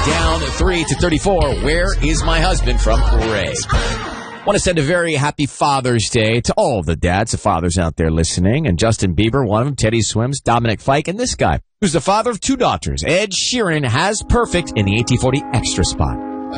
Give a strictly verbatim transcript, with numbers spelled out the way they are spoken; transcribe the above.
Down three to thirty-four. Where is my husband from Ray? Want to send a very happy Father's Day to all the dads, the fathers out there listening. And Justin Bieber, one of them, Teddy Swims, Dominic Fike, and this guy, who's the father of two daughters. Ed Sheeran has perfect in the eighteen forty extra spot.